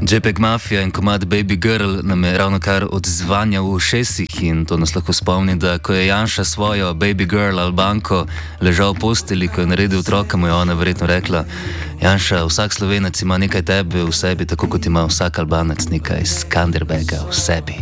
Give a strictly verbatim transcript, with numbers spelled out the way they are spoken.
J P E G Mafia in komad Baby Girl nam je ravno kar odzvanjal v ušesih in to nas lahko spomni, da ko je Janša svojo Baby Girl Albanko ležal v posteli, ko je naredil otroka, mu je ona verjetno rekla: Janša, vsak Slovenec ima nekaj tebe v sebi, tako kot ima vsak Albanec nekaj Skanderbega v sebi.